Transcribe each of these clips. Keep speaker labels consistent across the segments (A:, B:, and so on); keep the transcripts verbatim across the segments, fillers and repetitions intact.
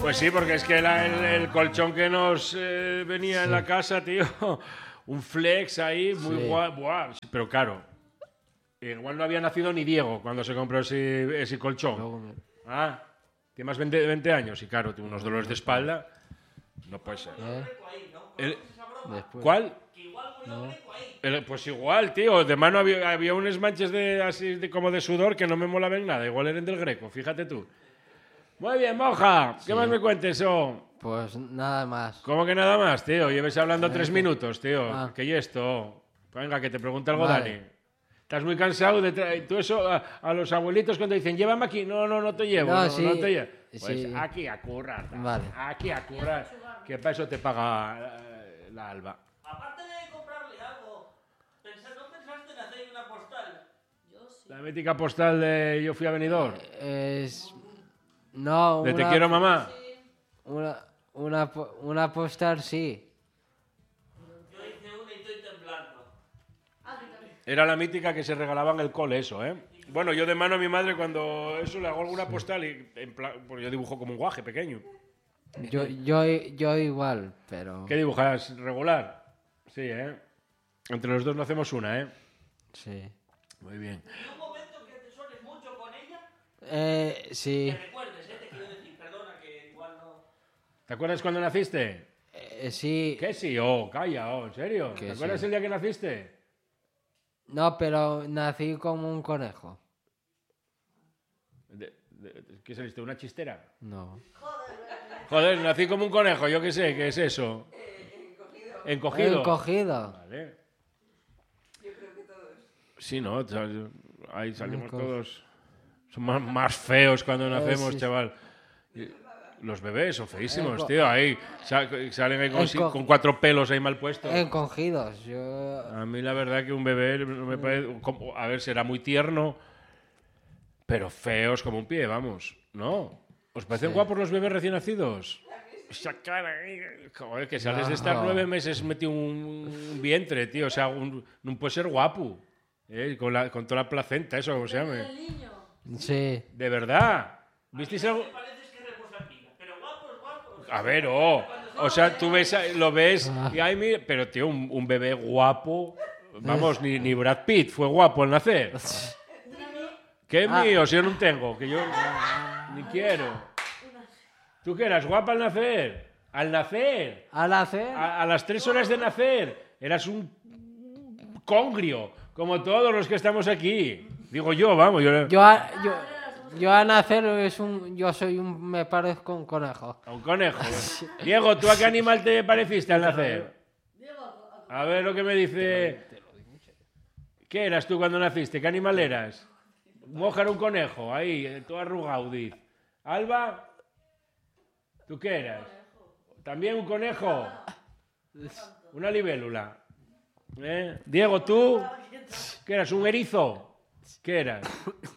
A: Pues sí, porque es que la- el, el colchón que nos eh, venía en la casa, tío, un flex ahí, muy
B: Sí.
A: guay, buah, pero claro. Igual no había nacido ni Diego cuando se compró ese, ese colchón.
B: Luego me-
A: Ah, tiene más veinte, veinte años y claro, tiene unos dolores de espalda. No puede ser.
B: ¿Eh?
A: El-
B: Después.
A: ¿Cuál?
B: No.
A: El- pues igual, tío. De mano había, había unos manches de, así de, como de sudor que no me molaban nada. Igual eran del Greco, fíjate tú. Muy bien, Moja. ¿Qué
B: Sí.
A: más me cuentes, oh?
B: Pues nada más.
A: ¿Cómo que nada más, tío? Lleves hablando tres minutos, tío.
B: Ah.
A: ¿Qué y esto? Venga, que te pregunte algo,
B: Vale.
A: Dani. ¿Estás muy cansado de tra- tú eso a, a los abuelitos cuando dicen llévame aquí? No, no, no te llevo.
B: No,
A: No,
B: sí,
A: no te llevo. Pues
B: sí.
A: aquí a currar. Dani.
B: Vale.
A: Aquí a currar. Que para eso te paga eh, la Alba.
C: Aparte de comprarle algo, pensa- ¿no pensaste en hacer una postal?
A: La mítica postal de Yo fui a Benidorm.
B: Es. No,
A: De
B: una,
A: Te quiero, mamá.
B: Una, una, po- una postal, sí.
C: Yo hice una y estoy temblando.
A: Era la mítica que se regalaban en el cole, eso, ¿eh? Bueno, yo de mano a mi madre cuando eso le hago alguna postal y en plan, pues yo dibujo como un guaje pequeño.
B: Yo, yo, yo igual, pero.
A: ¿Qué dibujas? ¿Regular? Sí, ¿eh? Entre los dos no hacemos una, ¿eh?
B: Sí.
A: Muy bien.
C: ¿Y un momento que te sueles mucho con ella?
B: Eh, sí.
C: Que recuerdes, ¿eh? Te quiero decir, perdona, que igual no...
A: ¿Te acuerdas cuando naciste?
B: Eh, sí.
A: ¿Qué sí? Oh, calla, oh, ¿en serio?
B: Que
A: ¿Te acuerdas
B: sí.
A: el día que naciste?
B: No, pero nací como un conejo.
A: De- de- ¿Qué saliste? ¿Una chistera?
B: No.
A: Joder, nací como un conejo, yo qué sé, ¿qué es eso? Encogido.
B: Encogido.
A: Vale. Sí, ¿no? O sea, ahí salimos
B: Enco-
A: todos. Son más, más feos cuando nacemos,
B: Eh, sí.
A: chaval. Y los bebés son feísimos,
B: Enco-
A: tío. Ahí sa- salen ahí con,
B: Enco-
A: con cuatro pelos ahí mal puestos.
B: Encogidos. Yo.
A: A mí la verdad que un bebé no me parece... como- A ver, será muy tierno, pero feos como un pie, vamos. ¿No? ¿Os parecen
B: Sí.
A: guapos los bebés recién nacidos? Esa cara ahí, joder, que sales de estar
B: No.
A: nueve meses metido un, un vientre, tío. O sea, un- no puede ser guapo. ¿eh? Con, la- con toda la placenta, eso, como se llame.
B: Sí.
A: De verdad. ¿Visteis algo?
C: Me pareces que reposan pica, pero guapos, guapos.
A: A ver, oh. O sea, tú ves, lo ves
B: Ah.
A: y ay, mira, pero tío, un, un bebé guapo. Vamos, ni, ni Brad Pitt fue guapo al nacer. ¿Qué
B: Ah.
A: mío? Si yo no tengo, que yo ni quiero. ¿Tú qué eras guapa al nacer? Al nacer.
B: Al hacer.
A: A, a las tres horas de nacer. Eras un congrio, como todos los que estamos aquí. Digo yo, vamos. Yo,
B: Yo, a, yo, yo al nacer es un, yo soy un, me parezco un conejo.
A: a un conejo. Diego, ¿tú a qué animal te pareciste al nacer? A ver lo que me dice. ¿Qué eras tú cuando naciste? ¿Qué animal eras? Moja era un conejo, ahí, eh, todo arrugado. Diz. Alba, ¿tú qué eras? ¿También un conejo? Una libélula. ¿Eh? Diego, ¿tú? ¿Qué eras? ¿Un erizo? ¿Qué eras?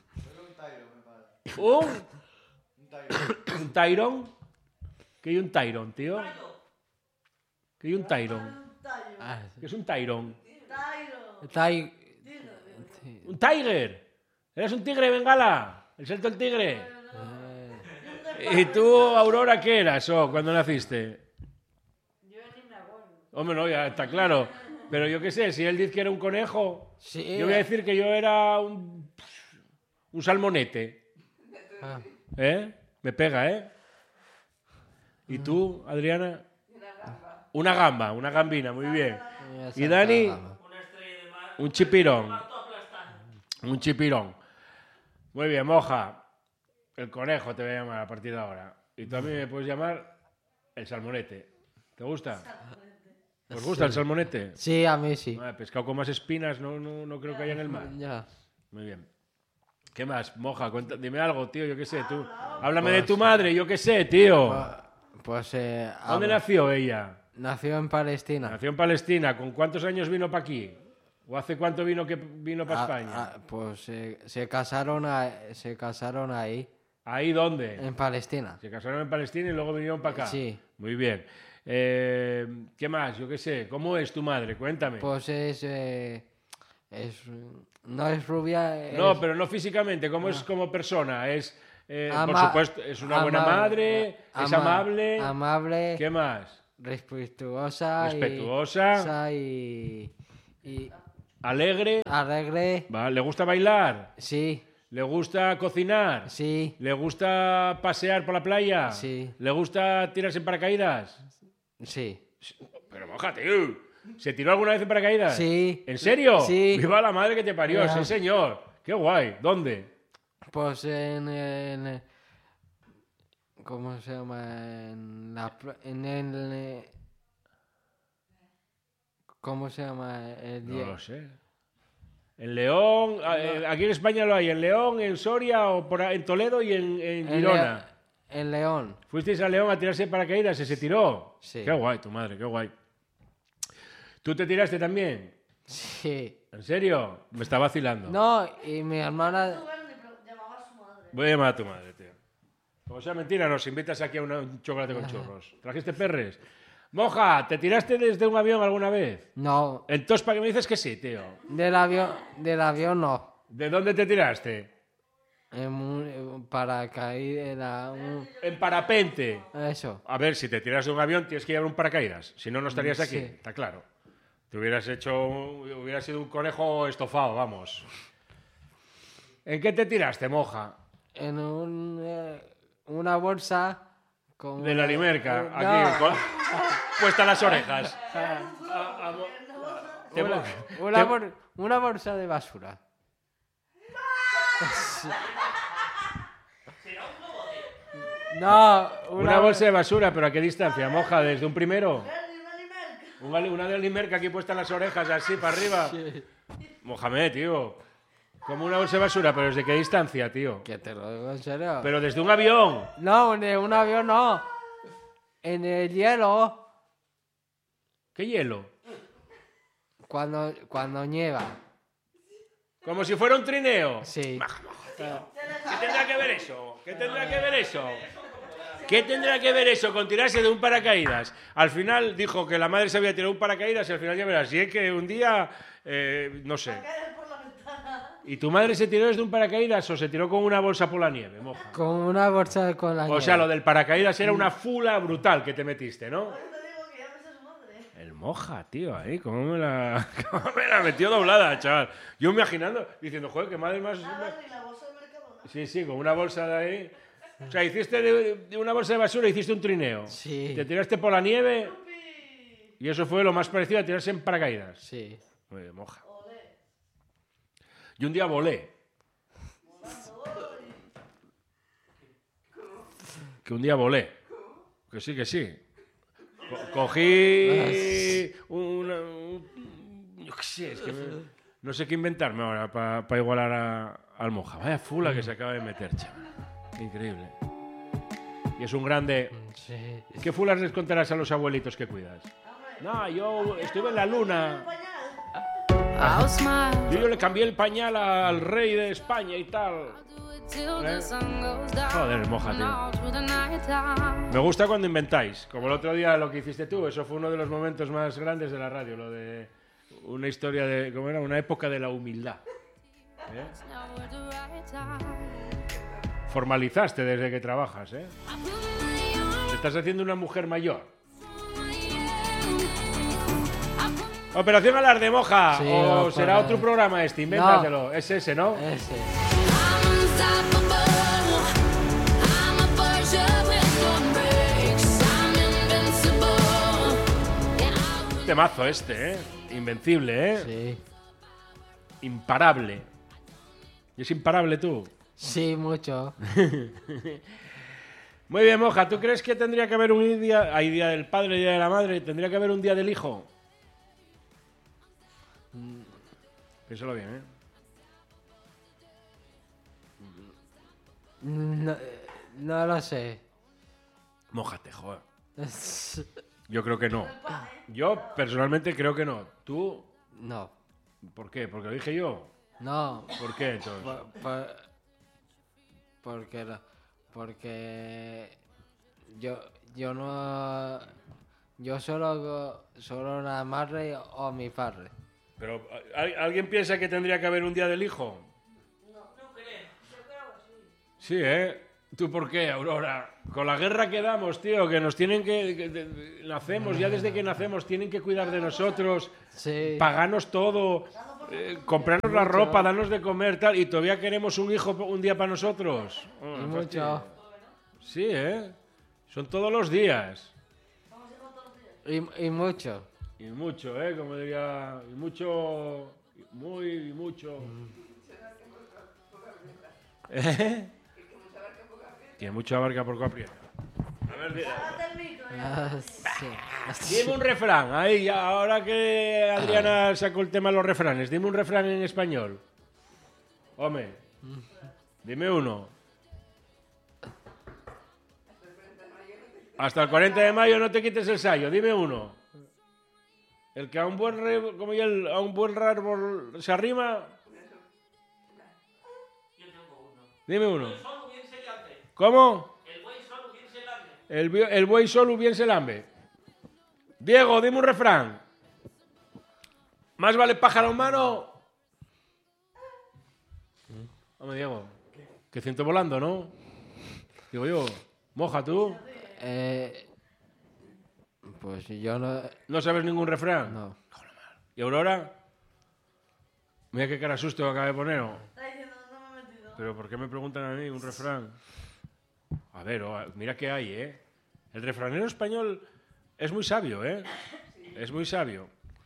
A: ¿Un? ¿Un Tyrone? ¿Qué hay un Tyrone, tío? ¿Qué hay un Tyrone?
B: Ah,
A: ¿Qué es un Tyrone?
B: Tai-
A: ¡Un Tiger! ¿Eres un tigre, bengala? ¿El salto del tigre? ¿Y tú, Aurora, qué eras oh, cuando naciste? Hombre, no, ya está claro. Pero yo qué sé, si él dice que era un conejo,
B: Sí.
A: yo voy a decir que yo era un, un salmonete.
B: Ah,
A: ¿Eh? Me pega, ¿eh? ¿Y tú, Adriana? Una gamba, una gambina, muy bien.
B: ya
A: ¿Y
B: se
A: Dani?
B: acaba.
C: Una estrella de mar.
A: Un chipirón.
C: Parto aplastando.
A: Un chipirón. Muy bien, Moja. El conejo te voy a llamar a partir de ahora. Y tú a mí me puedes llamar el salmonete. ¿Te gusta? ¿Os gusta el salmonete?
B: Sí, a mí sí.
A: Ah, pescado con más espinas no, no, no creo que haya en el mar.
B: Ya.
A: Muy bien. ¿Qué más, Moja? Cuenta- dime algo, tío, yo qué sé, tú. Háblame de tu madre, yo qué sé, tío.
B: Pues eh,
A: ¿Dónde
B: habla-
A: nació ella?
B: nació en Palestina.
A: Nació en Palestina. ¿Con cuántos años vino para aquí? ¿O hace cuánto vino que vino para
B: Ah,
A: España?
B: ah, pues eh, se casaron a- se casaron ahí
A: ¿Ahí dónde?
B: en Palestina.
A: Se casaron en Palestina y luego vinieron para acá.
B: Sí.
A: Muy bien. Eh, ¿Qué más? Yo qué sé. ¿Cómo es tu madre? Cuéntame.
B: Pues es eh, es no es rubia.
A: no,
B: es-
A: pero no físicamente. ¿Cómo es como persona? ¿Es Eh, por
B: Ama-
A: supuesto, es una buena
B: amable,
A: madre, es
B: ama-
A: amable.
B: Amable.
A: ¿Qué más?
B: Respetuosa.
A: Respetuosa.
B: Y, y
A: Alegre.
B: alegre.
A: Va, ¿le gusta bailar?
B: Sí,
A: ¿Le gusta cocinar?
B: sí,
A: ¿Le gusta pasear por la playa?
B: Sí.
A: ¿Le gusta tirarse en paracaídas?
B: sí.
A: Pero mójate, tío. ¿Se tiró alguna vez en paracaídas?
B: Sí.
A: ¿En serio?
B: Sí.
A: ¡Viva la madre que te parió!
B: Ya.
A: Sí, señor. ¡Qué guay! ¿Dónde?
B: Pues en, en- ¿cómo se llama? En la pla- en el ¿cómo se llama? El
A: No
B: die-
A: lo sé. ¿En León? Ah, eh, Aquí en España lo hay. ¿En León, en Soria, o por ahí, en Toledo y en, en
B: en
A: Girona?
B: Le- en León.
A: ¿Fuisteis a León a tirarse en paracaídas y se tiró?
B: Sí.
A: Qué guay, tu madre, qué guay. ¿Tú te tiraste también?
B: Sí.
A: ¿En serio? Me está vacilando.
B: No, y mi hermana
C: Llamaba a su madre.
A: Voy a llamar a tu madre, tío. Como sea mentira, nos invitas aquí a una- un chocolate con churros. ¿Trajiste perres? Moja, ¿te tiraste desde un avión alguna vez?
B: no,
A: Entonces, ¿para qué me dices que sí, tío?
B: del avión del avión no.
A: ¿De dónde te tiraste?
B: En un paracaídas, un-
A: En parapente.
B: eso.
A: A ver, si te tiras de un avión tienes que llevar un paracaídas. Si no, no estarías aquí.
B: Sí.
A: Está claro. Te hubieras hecho... Hubieras sido un conejo estofado, vamos. ¿En qué te tiraste, moja?
B: En un, eh, una bolsa con
A: De la limerca.
B: No,
A: Aquí, con- puesta las orejas. A- a- te-
B: una,
A: te-
B: una bol- una bolsa de basura. No,
A: Una bolsa de basura, pero ¿a qué distancia, moja? ¿Desde un primero? Una, una de limerca aquí puesta en las orejas, así, para arriba. Mohamed, tío. Como una bolsa de basura, pero ¿desde qué distancia, tío?
B: Que te lo digo en serio.
A: Pero desde un avión.
B: No, en un avión no. En el hielo,
A: ¿Qué hielo?
B: cuando, cuando nieva.
A: Como si fuera un trineo.
B: Sí.
A: ¿Qué tendrá que ver eso? ¿Qué tendrá que ver eso? ¿Qué tendrá que ver eso con tirarse de un paracaídas? Al final dijo que la madre se había tirado un paracaídas y al final ya verás. Y es que un día, eh, no sé. ¿Y tu madre se tiró desde un paracaídas o se tiró con una bolsa por la nieve, moja?
B: Con una bolsa con la
A: O
B: nieve.
A: sea, lo del paracaídas era una fula brutal que te metiste, ¿no? El moja, tío, ahí, ¿cómo me la, cómo me la metió doblada, chaval? Yo imaginando, diciendo, joder, qué madre más... Sí, sí, con una bolsa de ahí... O sea, hiciste de, de una bolsa de basura, hiciste un trineo.
B: Sí.
A: Te tiraste por la nieve y eso fue lo más parecido a tirarse en paracaídas.
B: Sí.
A: Muy bien, moja. Y un día volé. Que un día volé. Que sí, que sí. Co- cogí una, un, yo qué sé, es que me- no sé qué inventarme ahora para igualar a, al moja. Vaya fula que se acaba de meter, chaval. Increíble. Y es un grande...
B: Sí.
A: ¿Qué fulas les contarás a los abuelitos que cuidas? No, yo estuve en la luna.
D: I'll smile
A: Yo, yo le cambié el pañal al rey de España y tal.
D: till the sun goes down.
A: Joder, moja, tío.
D: All through the night time.
A: Me gusta cuando inventáis, como el otro día lo que hiciste tú. Eso fue uno de los momentos más grandes de la radio, lo de una historia de, ¿cómo era? Una época de la humildad. ¿Eh?
D: Now at the right time.
A: Formalizaste desde que trabajas, ¿eh?
D: I put my arms
A: Te estás haciendo una mujer mayor.
D: around you. I put
A: Operación Alarde, moja.
B: Sí,
A: o
B: opa.
A: será otro programa este, invéntatelo. Es ese, ¿no?
B: Ese.
D: I'm unstoppable. I'm a Porsche with no brakes. I'm invincible. Yeah, I will
A: Temazo este, ¿eh? Invencible, ¿eh?
B: Sí.
A: Imparable. ¿Y es imparable tú?
B: Sí, mucho.
A: Muy bien, moja. ¿Tú crees que tendría que haber un día... Hay día del padre, día de la madre. ¿Tendría que haber un día del hijo? Piénsalo bien, ¿eh?
B: No, no lo sé.
A: Mójate, joder. Yo creo que no. Yo, personalmente, creo que no. ¿Tú?
B: No.
A: ¿Por qué? ¿Porque lo dije yo?
B: No.
A: ¿Por qué, entonces?
B: Por, por- porque no- porque yo yo no yo solo solo una madre o mi padre.
A: Pero, ¿al- ¿alguien piensa que tendría que haber un día del hijo?
C: No creo. Yo creo que sí.
A: Sí, ¿eh? ¿Tú por qué, Aurora? Con la guerra que damos, tío, que nos tienen que... que de- de- nacemos, ya desde que nacemos, tienen que cuidar de nosotros,
B: Sí.
A: pagarnos todo, eh, comprarnos la ropa, darnos de comer, tal, y todavía queremos un hijo un día para nosotros. Oh,
B: Y
A: no
B: mucho.
A: fastidies. Sí, ¿eh? Son todos los días.
B: Y, y mucho.
A: Y mucho, ¿eh? Como diría... Y mucho... Muy, y mucho... ¿Eh? Que mucho abarca por aprieta. A ver, di-
B: Ah, sí.
A: dime un refrán. Ahí, ya, ahora que Adriana sacó el tema de los refranes, dime un refrán en español. Hombre, dime uno. Hasta el cuarenta de mayo no te quites el sayo, dime uno. El que a un buen re- como y el, a un buen árbol se arrima. Dime uno.
C: Solo bien se lambe.
A: ¿Cómo?
C: El güey solo bien se lambe.
A: El, bi- el buey solo bien se lambe. Diego, dime un refrán. Más vale pájaro humano. Hombre, Diego. Que ciento volando, ¿no? Digo yo, moja tú.
B: Eh, pues yo no...
A: ¿No sabes ningún refrán?
B: No.
A: ¿Y Aurora? Mira qué cara susto acaba de poner. ¿no?
E: Está diciendo, no me he metido.
A: Pero ¿por qué me preguntan a mí un refrán? A ver, oh, mira qué hay, ¿eh? El refranero español es muy sabio, ¿eh? Es muy sabio.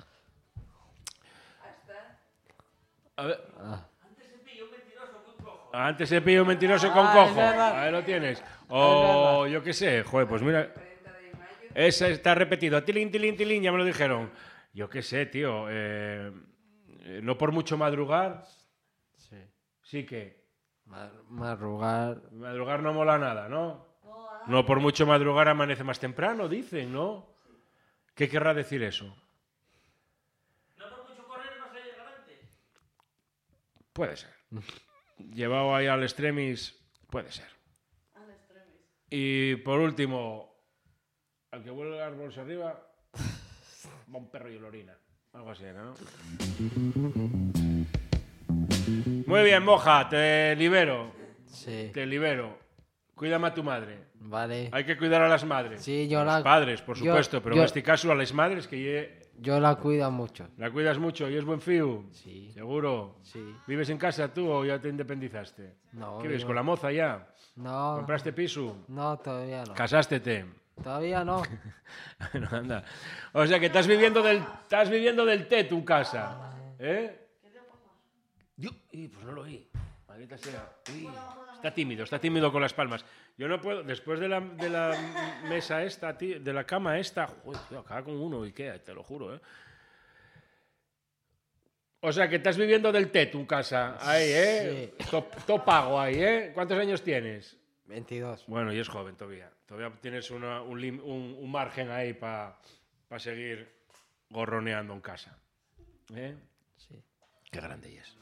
A: A ver,
C: Antes se pilló un mentiroso muy cojo.
A: antes se pilló un mentiroso con
B: Ah, es
A: cojo.
B: verdad.
A: Ahí lo tienes. O yo qué sé, joder, pues mira. Esa está repetido. Tilín, tilín, tilín, ya me lo dijeron. Yo qué sé, tío. eh, eh, no por mucho madrugar,
B: Sí.
A: sí que.
B: Mar- Madrugar.
A: Madrugar no mola nada, ¿no? No por mucho madrugar amanece más temprano, dicen, ¿no? ¿Qué querrá decir eso?
C: No por mucho correr no se llega antes.
A: Puede ser. Llevado ahí al extremis, puede ser.
E: Al extremis.
A: Y por último, al que vuelve el árbol arriba, va un perro y lo orina. Algo así, ¿no? Muy bien, Moja, te libero.
B: Sí.
A: Te libero. Cuídame a tu madre.
B: Vale.
A: Hay que cuidar a las madres.
B: Sí, yo
A: A los
B: la...
A: padres, por
B: yo-
A: supuesto, pero
B: yo-
A: en este caso a las madres que ye-
B: Yo la cuido mucho.
A: la cuidas mucho y es buen fío.
B: Sí.
A: Seguro.
B: Sí.
A: ¿Vives en casa tú o ya te independizaste?
B: No,
A: ¿Qué vives
B: yo-
A: con la moza ya?
B: No.
A: ¿Compraste piso?
B: No, todavía no.
A: ¿Casástete?
B: Todavía no.
A: Bueno, anda. O sea que estás viviendo del, estás viviendo del té tu casa. ¿Eh? Yo, y, pues no lo oí. Maldita sea. Uy, está tímido, está tímido con las palmas. Yo no puedo, después de la, de la mesa esta, tío, de la cama esta, joder, tío, acaba con uno y qué, te lo juro, ¿eh? O sea que estás viviendo del té tu casa. Ahí, ¿eh? Todo todo pago ahí, ¿eh? ¿Cuántos años tienes?
B: veintidós.
A: Bueno, y es joven todavía. Todavía tienes una- un, lim- un- un margen ahí para seguir gorroneando en casa. ¿Eh?
B: Sí.
A: Qué grande es.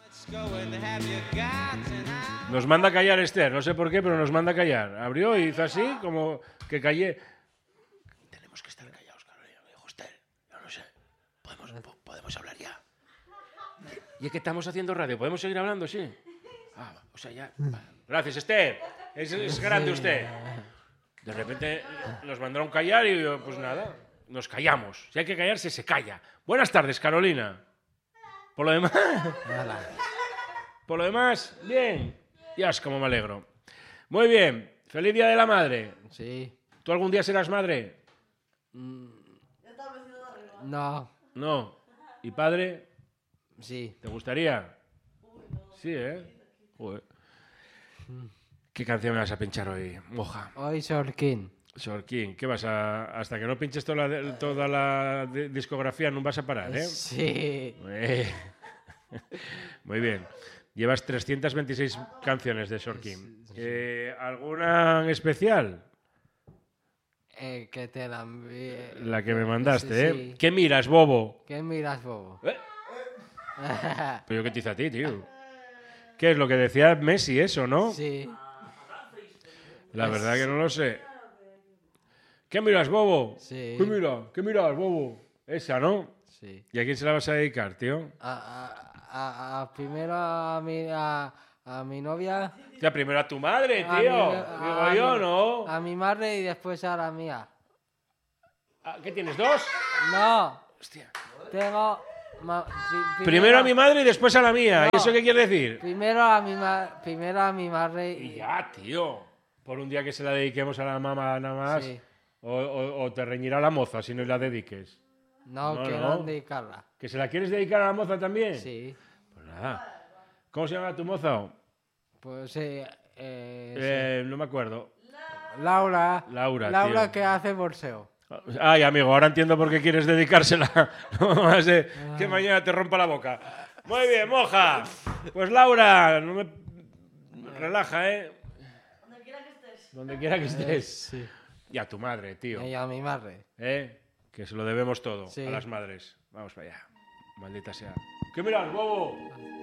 A: Nos manda a callar Esther, no sé por qué, pero nos manda a callar. Abrió y hizo así, como que callé. Tenemos que estar callados, Carolina, me dijo Esther. Yo no sé. Podemos, po- podemos hablar ya. Y es que estamos haciendo radio, ¿podemos seguir hablando? Sí. Ah, o sea, ya. Va. Gracias, Esther. Es, es grande usted. De repente nos mandaron callar y yo, pues nada, nos callamos. Si hay que callarse, se calla. Buenas tardes, Carolina. Por lo demás,
B: Hala.
A: por lo demás, bien. Dios, como me alegro. Muy bien. Feliz Día de la Madre.
B: Sí.
A: ¿Tú algún día serás madre?
E: Ya está el vestido de arriba.
B: No.
A: No. ¿Y padre?
B: Sí.
A: ¿Te gustaría? Sí, ¿eh? Joder. ¿Qué canción me vas a pinchar hoy, Moja?
B: Hoy Sorkin.
A: Sorkin, ¿qué vas a...? Hasta que no pinches toda la, toda la di- discografía no vas a parar, ¿eh?
B: Sí.
A: Eh. Muy bien. Llevas trescientas veintiséis canciones de Sorkin. Eh, ¿Alguna en especial?
B: Eh, que te la envié.
A: La que me mandaste,
B: Sí,
A: ¿eh?
B: sí.
A: ¿Qué miras, bobo?
B: ¿Qué miras, bobo?
A: ¿Eh? ¿Pero yo qué te hice a ti, tío? ¿Qué es lo que decía Messi eso, no?
B: Sí.
A: La verdad que no lo sé. ¿Qué miras, bobo?
B: Sí.
A: ¿Qué mira? ¿Qué miras, bobo? Esa, ¿no?
B: Sí.
A: ¿Y a quién se la vas a dedicar, tío?
B: A, a, a, a primero a mi, a, a mi novia,
A: Hostia, primero a tu madre,
B: A
A: tío.
B: mi-
A: Digo
B: a
A: yo,
B: mi-
A: ¿no?
B: a mi madre y después a la mía.
A: Ah, ¿Qué tienes, dos?
B: No,
A: Hostia.
B: tengo... ma- pri-
A: Primero a mi madre y después a la mía. ¿Y
B: No.
A: eso qué quiere decir?
B: Primero a mi, ma- primero a mi madre
A: Y
B: y...
A: ya, tío. Por un día que se la dediquemos a la mamá nada más.
B: Sí.
A: O, o- o te reñirá la moza si no la dediques.
B: No,
A: No,
B: quiero
A: no.
B: dedicarla.
A: ¿Que se la quieres dedicar a la moza también?
B: Sí,
A: Pues nada. ¿Cómo se llama tu moza?
B: pues sí. eh,
A: Eh, no me acuerdo.
B: sí. Laura.
A: Laura,
B: Laura
A: tío.
B: que hace boxeo.
A: Ay, amigo, ahora entiendo por qué quieres dedicársela. No más de que mañana te rompa la boca. Muy bien, moja. Pues Laura, no me... relaja, ¿eh?
E: Donde quiera que estés.
A: Donde quiera que estés.
B: Sí.
A: Y a tu madre, tío.
B: Y a mi madre.
A: ¿Eh? Que se lo debemos todo
B: Sí.
A: a las madres. Vamos para allá. Maldita sea. ¿Qué miras, bobo?